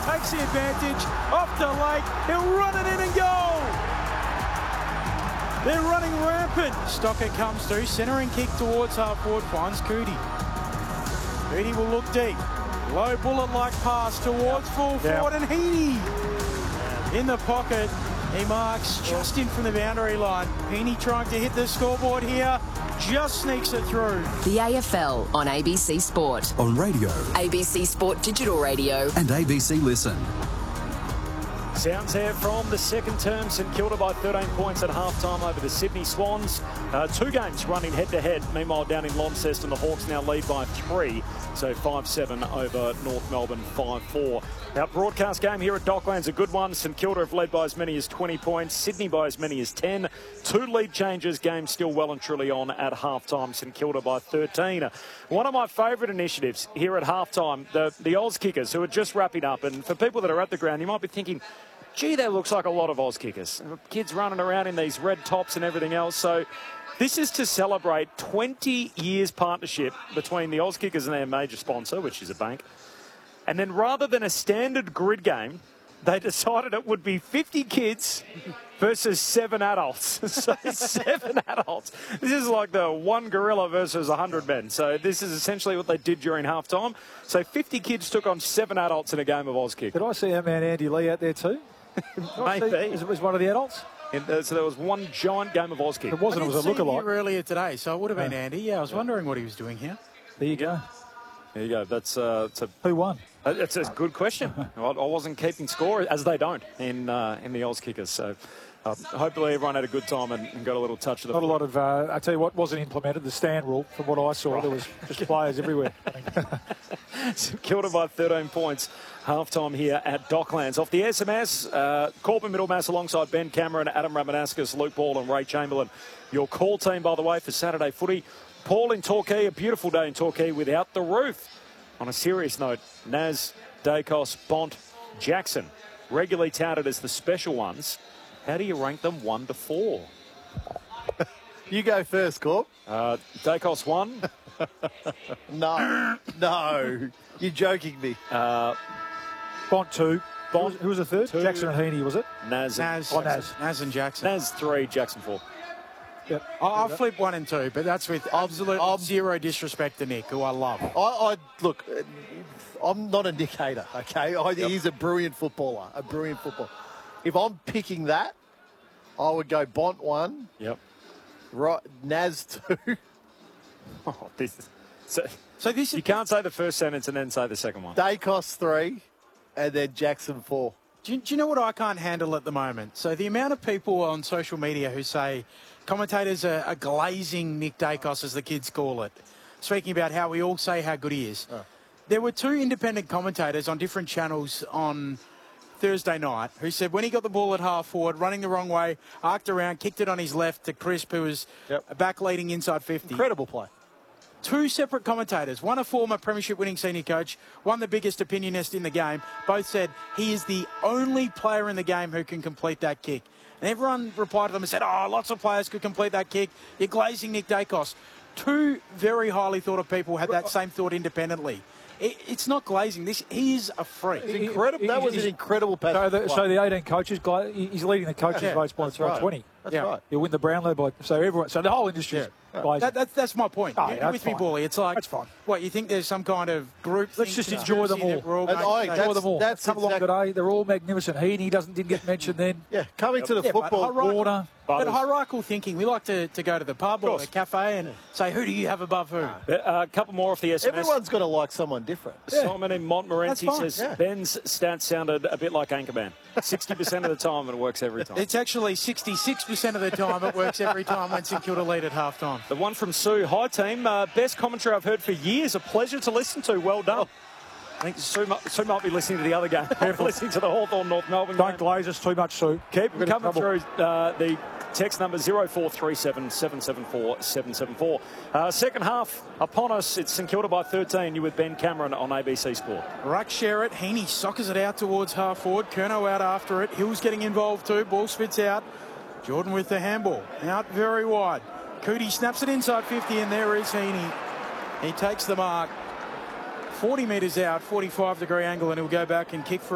takes the advantage, off to Lake, he'll run it in and goal! They're running rampant. Stocker comes through, centering kick towards half forward, finds Cootie. Cootie will look deep. Low bullet-like pass towards full forward, and Heaney in the pocket. He marks just in from the boundary line. Heaney trying to hit the scoreboard here, just sneaks it through. The AFL on ABC Sport. On radio. ABC Sport Digital Radio. And ABC Listen. Sounds here from the second term. St Kilda by 13 points at half-time over the Sydney Swans. 2 games running head-to-head. Meanwhile, down in Launceston, the Hawks now lead by 3. So 5-7 over North Melbourne, 5-4. Our broadcast game here at Docklands, a good one. St Kilda have led by as many as 20 points. Sydney by as many as 10. 2 lead changes. Game still well and truly on at half-time. St Kilda by 13. One of my favourite initiatives here at half-time, the Oz Kickers, who are just wrapping up. And for people that are at the ground, you might be thinking, gee, that looks like a lot of Oz Kickers. Kids running around in these red tops and everything else. So this is to celebrate 20 years partnership between the Oz Kickers and their major sponsor, which is a bank. And then rather than a standard grid game, they decided it would be 50 kids versus 7 adults. So 7 adults. This is like the one gorilla versus 100 men. So this is essentially what they did during halftime. So 50 kids took on 7 adults in a game of Oz Kick. Did I see our man Andy Lee out there too? Maybe. Was one of the adults? So there was one giant game of Oz Kick. It wasn't, it was a lookalike. Earlier today, so it would have been Andy. Yeah, I was wondering what he was doing here. There you go. There you go. That's who won? It's a good question. I wasn't keeping score, as they don't in the Oz Kickers. So hopefully everyone had a good time and got a little touch of the. Not a lot of. I tell you what wasn't implemented. The stand rule, from what I saw, Right. there was just players everywhere. St Kilda by 13 points. Half-time here at Docklands. Off the SMS, Corbin Middlemass alongside Ben Cameron, Adam Ramanaskas, Luke Ball and Ray Chamberlain. Your call team, by the way, for Saturday footy. Paul in Torquay, a beautiful day in Torquay without the roof. On a serious note, Naz, Dacos, Bont, Jackson, regularly touted as the special ones. How do you rank them 1 to 4? You go first, Corb. Dacos 1. No, you're joking me. Bont 2. Bont, who was the third? 2. Jackson and Heaney, was it? Naz and Jackson. Naz 3, Jackson 4. Yep. I'll flip 1 and 2, but that's with absolute zero disrespect to Nick, who I love. I look, I'm not a Nick hater, okay? He's a brilliant footballer, If I'm picking that, I would go Bont 1. Yep. Right, Naz 2. Oh, so this you can't say the first sentence and then say the second one. Dacos 3, and then Jackson 4. Do you know what I can't handle at the moment? So the amount of people on social media who say commentators are glazing Nick Dacos, as the kids call it, speaking about how we all say how good he is. Oh. There were 2 independent commentators on different channels on Thursday night who said when he got the ball at half forward, running the wrong way, arced around, kicked it on his left to Crisp, who was back leading inside 50. Incredible play. 2 separate commentators, one a former premiership-winning senior coach, one the biggest opinionist in the game, both said he is the only player in the game who can complete that kick. And everyone replied to them and said, oh, lots of players could complete that kick. You're glazing Nick Dacos. 2 very highly thought of people had that same thought independently. It's not glazing. He is a freak. It's incredible. That was an incredible pass. So the 18 coaches, he's leading the coaches votes by 20. That's right. He'll win the Brownlow by so the whole industry. That's my point. You're with me, Paulie. It's like that's fine. What you think? There's some kind of group. Let's just enjoy them all. Enjoy them all. That's come along today. They're all magnificent. Heaney didn't get mentioned then. Yeah, coming to the football corner. But hierarchical thinking. We like to go to the pub or the cafe and say, who do you have above who? A couple more off the SMS. Everyone's got to like someone different. Simon in Montmorency says Ben's stats sounded a bit like Anchorman. 60% of the time it works every time. It's actually 66% of the time it works every time when St Kilda lead at half-time. The one from Sue. Hi, team. Best commentary I've heard for years. A pleasure to listen to. Well done. I think Sue might be listening to the other game. Listening to the Hawthorn North Melbourne Don't game. glaze us too much, Sue. Keep coming through. The text number 0437 774 774. Second half upon us. It's St Kilda by 13. You with Ben Cameron on ABC Sport. Ruck share it. Heaney soccers it out towards half forward. Curnow out after it. Hill's getting involved too. Ball spits out. Jordan with the handball. Out very wide. Cootie snaps it inside 50 and there is Heaney. He takes the mark. 40 metres out, 45-degree angle, and he'll go back and kick for